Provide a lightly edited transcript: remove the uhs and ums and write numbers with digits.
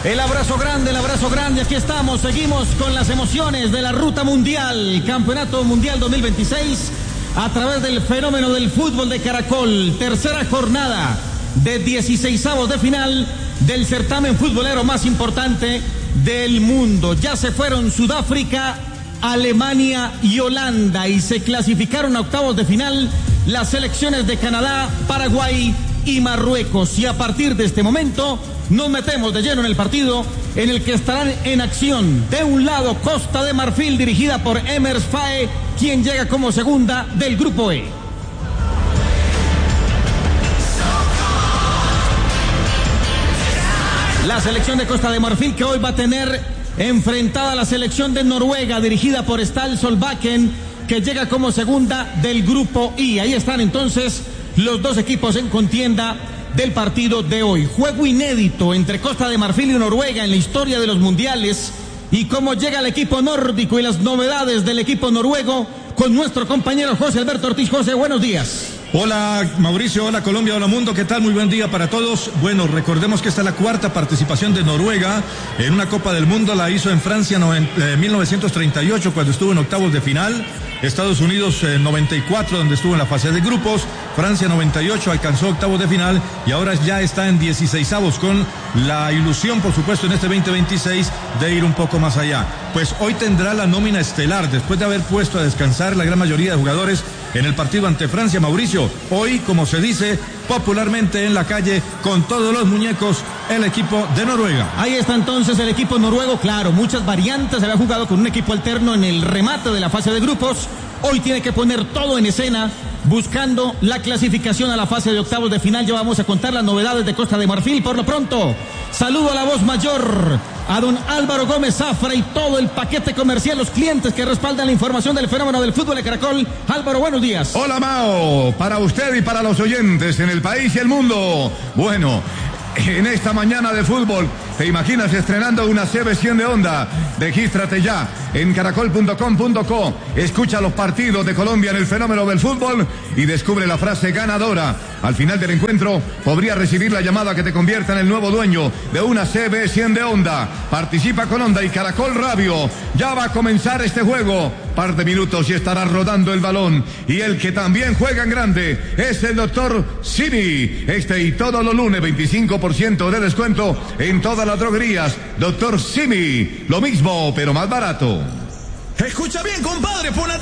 El abrazo grande, aquí estamos, seguimos con las emociones de la ruta mundial, Campeonato Mundial 2026, a través del fenómeno del fútbol de Caracol, tercera jornada de 16avos de final del certamen futbolero más importante del mundo. Ya se fueron Sudáfrica, Alemania y Holanda y se clasificaron a octavos de final las selecciones de Canadá, Paraguay y Marruecos. Y a partir de este momento nos metemos de lleno en el partido en el que estarán en acción de un lado Costa de Marfil, dirigida por Emers Faé, quien llega como segunda del grupo E. La selección de Costa de Marfil, que hoy va a tener enfrentada a la selección de Noruega, dirigida por Stal Solbakken, que llega como segunda del grupo I. Ahí están entonces los dos equipos en contienda del partido de hoy. Juego inédito entre Costa de Marfil y Noruega en la historia de los mundiales. Y cómo llega el equipo nórdico y las novedades del equipo noruego con nuestro compañero José Alberto Ortiz. José, buenos días. Hola Mauricio, hola Colombia, hola mundo, ¿qué tal? Muy buen día para todos. Bueno, recordemos que esta es la cuarta participación de Noruega en una Copa del Mundo. La hizo en Francia en 1938 cuando estuvo en octavos de final. Estados Unidos 94 donde estuvo en la fase de grupos. Francia 98 alcanzó octavos de final y ahora ya está en 16avos con la ilusión, por supuesto, en este 2026 de ir un poco más allá. Pues hoy tendrá la nómina estelar después de haber puesto a descansar la gran mayoría de jugadores en el partido ante Francia. Mauricio, hoy, como se dice popularmente en la calle, con todos los muñecos, el equipo de Noruega. Ahí está entonces el equipo noruego, claro, muchas variantes, se había jugado con un equipo alterno en el remate de la fase de grupos. Hoy tiene que poner todo en escena, buscando la clasificación a la fase de octavos de final. Ya vamos a contar las novedades de Costa de Marfil. Por lo pronto, saludo a la voz mayor, a don Álvaro Gómez Zafra y todo el paquete comercial, los clientes que respaldan la información del fenómeno del fútbol de Caracol. Álvaro, buenos días. Hola Mao, para usted y para los oyentes en el país y el mundo. Bueno, en esta mañana de fútbol, ¿te imaginas estrenando una CB100 de Honda? Regístrate ya en caracol.com.co. Escucha los partidos de Colombia en el fenómeno del fútbol y descubre la frase ganadora. Al final del encuentro podrías recibir la llamada que te convierta en el nuevo dueño de una CB100 de Honda. Participa con Honda y Caracol Radio. Ya va a comenzar este juego. Par de minutos y estará rodando el balón. Y el que también juega en grande es el doctor Simi. Este y todos los lunes 25% de descuento en todas las droguerías. Doctor Simi, lo mismo pero más barato. Escucha bien, compadre, pon